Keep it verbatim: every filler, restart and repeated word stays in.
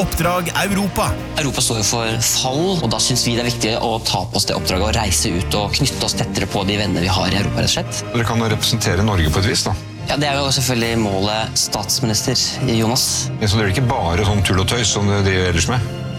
Oppdrag Europa. Europa står jo for fall, og da synes vi det er viktig å ta på oss det oppdraget og reise ut og knytte oss tettere på de venner vi har i Europa, rett og slett. Dere kan representere Norge på et vis, da. Ja, det er jo selvfølgelig målet statsminister, Jonas. Så det er ikke bare sånn tull og tøys som de driver ellers med?